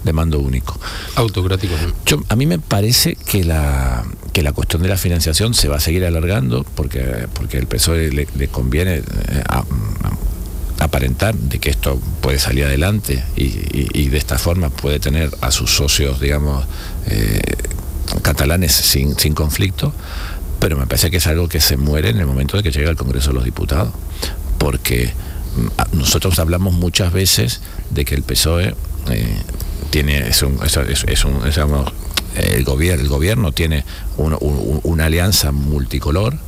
mando único. Autocrático. A mí me parece que la cuestión de la financiación se va a seguir alargando porque el PSOE le conviene aparentar de que esto puede salir adelante y de esta forma puede tener a sus socios, digamos, catalanes sin conflicto, pero me parece que es algo que se muere en el momento de que llega al Congreso de los Diputados, porque nosotros hablamos muchas veces de que el PSOE el gobierno tiene una alianza multicolor,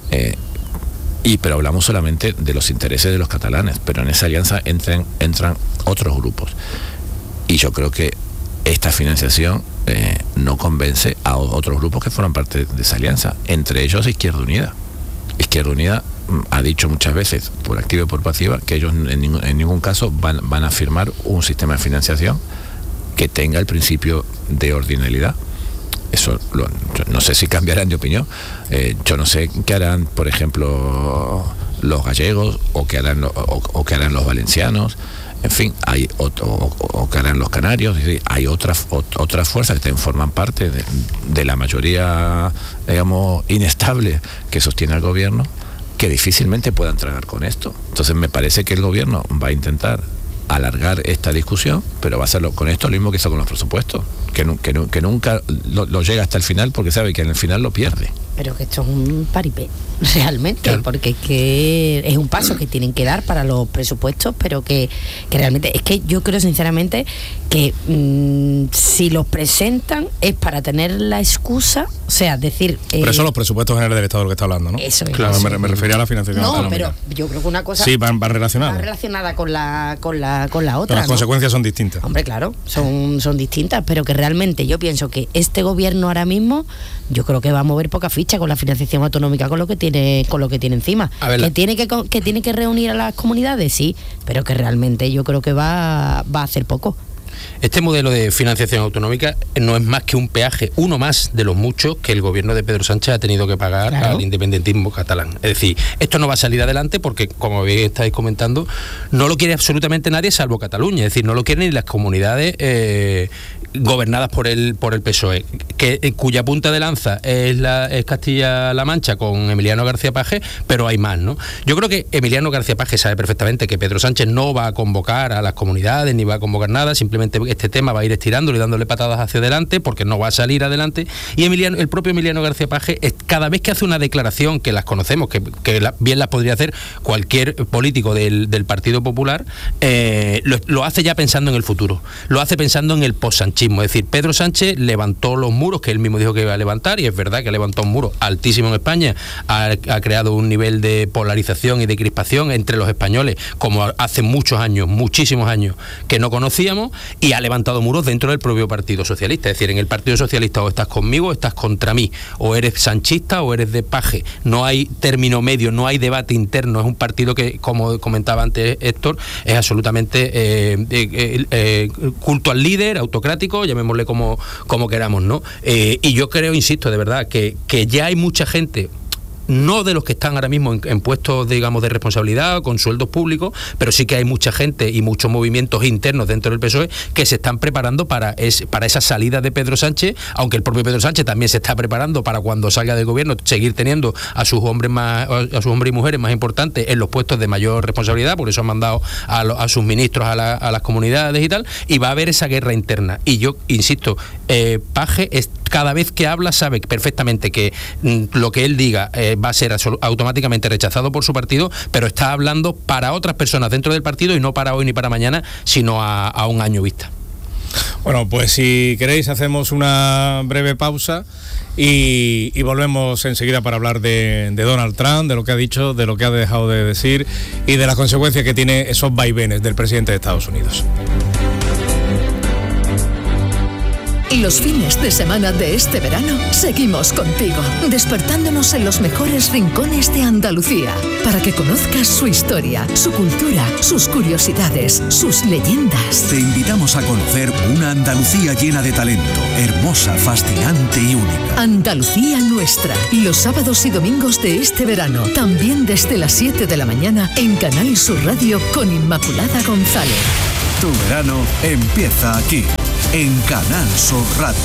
pero hablamos solamente de los intereses de los catalanes, pero en esa alianza entran otros grupos, y yo creo que esta financiación no convence a otros grupos que forman parte de esa alianza, entre ellos Izquierda Unida. Izquierda Unida ha dicho muchas veces, por activa y por pasiva, que ellos en ningún caso van a firmar un sistema de financiación que tenga el principio de ordinalidad. Eso no sé si cambiarán de opinión. Yo no sé qué harán, por ejemplo, los gallegos, o qué harán los valencianos. En fin, o que harán los canarios. Es decir, hay otras fuerzas que forman parte de la mayoría, digamos, inestable que sostiene al gobierno, que difícilmente puedan tragar con esto. Entonces me parece que el gobierno va a intentar alargar esta discusión, pero va a hacerlo con esto lo mismo que hizo con los presupuestos, que nunca lo llega hasta el final, porque sabe que en el final lo pierde. Pero que esto es un paripé, realmente, claro. Porque es un paso que tienen que dar para los presupuestos, pero que realmente, es que yo creo sinceramente que si los presentan es para tener la excusa, o sea, decir... pero eso los presupuestos generales del Estado, lo que está hablando, ¿no? Eso es. Claro, eso. Me refería a la financiación autonómica. No, pero yo creo que una cosa... Sí, va relacionada. Va relacionada con la otra. Pero las consecuencias son distintas. Hombre, claro, son distintas, pero que realmente yo pienso que este gobierno ahora mismo, yo creo que va a mover poca ficha con la financiación autonómica, con lo que tiene encima. Que tiene que reunir a las comunidades, sí, pero que realmente yo creo que va a hacer poco. Este modelo de financiación autonómica no es más que un peaje, uno más de los muchos que el gobierno de Pedro Sánchez ha tenido que pagar, claro, al independentismo catalán. Es decir, esto no va a salir adelante porque, como bien estáis comentando, no lo quiere absolutamente nadie salvo Cataluña. Es decir, no lo quieren ni las comunidades gobernadas por el PSOE, cuya punta de lanza es Castilla-La Mancha con Emiliano García Paje, pero hay más, ¿no? Yo creo que Emiliano García Paje sabe perfectamente que Pedro Sánchez no va a convocar a las comunidades ni va a convocar nada, simplemente este tema va a ir estirándolo y dándole patadas hacia adelante porque no va a salir adelante. Y el propio Emiliano García Paje, cada vez que hace una declaración, que las conocemos, que bien las podría hacer cualquier político del Partido Popular, lo hace ya pensando en el futuro, lo hace pensando en el post-sanchismo. Es decir, Pedro Sánchez levantó los muros que él mismo dijo que iba a levantar, y es verdad que levantó un muro altísimo en España, ha creado un nivel de polarización y de crispación entre los españoles como hace muchos años, muchísimos años, que no conocíamos, y ha levantado muros dentro del propio Partido Socialista. Es decir, en el Partido Socialista o estás conmigo o estás contra mí, o eres sanchista o eres de Paje, no hay término medio, no hay debate interno. Es un partido que, como comentaba antes Héctor, es absolutamente culto al líder, autocrático, llamémosle como queramos, ¿no? Y yo creo, insisto, de verdad, que ya hay mucha gente, no de los que están ahora mismo en puestos, digamos, de responsabilidad, con sueldos públicos, pero sí que hay mucha gente y muchos movimientos internos dentro del PSOE que se están preparando para esa salida de Pedro Sánchez, aunque el propio Pedro Sánchez también se está preparando para, cuando salga del gobierno, seguir teniendo a sus hombres y mujeres más importantes en los puestos de mayor responsabilidad. Por eso han mandado a sus ministros a las comunidades y tal, y va a haber esa guerra interna. Y yo insisto, Paje cada vez que habla sabe perfectamente que lo que él diga va a ser automáticamente rechazado por su partido, pero está hablando para otras personas dentro del partido y no para hoy ni para mañana, sino a un año vista. Bueno, pues si queréis hacemos una breve pausa y volvemos enseguida para hablar de Donald Trump, de lo que ha dicho, de lo que ha dejado de decir y de las consecuencias que tiene esos vaivenes del presidente de Estados Unidos. Los fines de semana de este verano seguimos contigo, despertándonos en los mejores rincones de Andalucía, para que conozcas su historia, su cultura, sus curiosidades, sus leyendas. Te invitamos a conocer una Andalucía llena de talento, hermosa, fascinante y única. Andalucía nuestra, los sábados y domingos de este verano, también desde las 7 de la mañana en Canal Sur Radio con Inmaculada González. Tu verano empieza aquí. en Canal Sur Radio.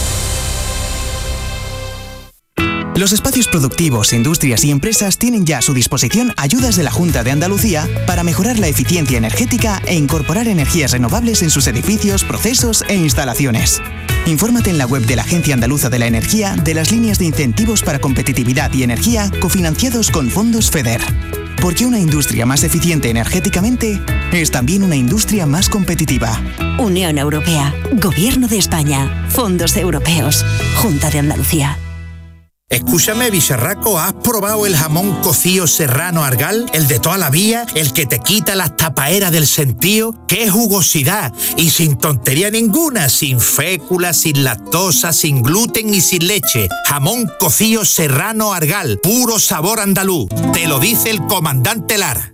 Los espacios productivos, industrias y empresas tienen ya a su disposición ayudas de la Junta de Andalucía para mejorar la eficiencia energética e incorporar energías renovables en sus edificios, procesos e instalaciones. Infórmate en la web de la Agencia Andaluza de la Energía de las líneas de incentivos para competitividad y energía cofinanciados con fondos FEDER. Porque una industria más eficiente energéticamente es también una industria más competitiva. Unión Europea, Gobierno de España, Fondos Europeos, Junta de Andalucía. Escúchame, bicharraco, ¿has probado el jamón cocido serrano Argal? El de toda la vida, el que te quita las tapaeras del sentido. ¡Qué jugosidad! Y sin tontería ninguna, sin fécula, sin lactosa, sin gluten y sin leche. Jamón cocido serrano Argal, puro sabor andaluz. Te lo dice el comandante Lara.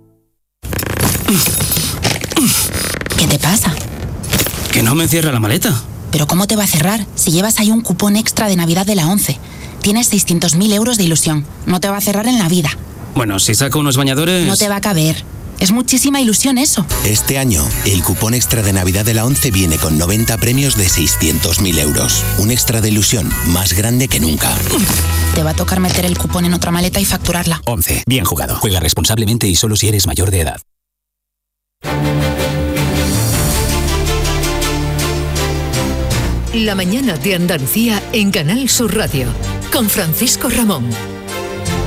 ¿Qué te pasa? Que no me cierra la maleta. ¿Pero cómo te va a cerrar si llevas ahí un cupón extra de Navidad de la 11? Tienes 600.000 euros de ilusión. No te va a cerrar en la vida. Bueno, si saco unos bañadores... No te va a caber. Es muchísima ilusión eso. Este año, el cupón extra de Navidad de la 11 viene con 90 premios de 600.000 euros. Un extra de ilusión más grande que nunca. Te va a tocar meter el cupón en otra maleta y facturarla. 11. Bien jugado. Juega responsablemente y solo si eres mayor de edad. La mañana de Andalucía en Canal Sur Radio. Con Francisco Ramón.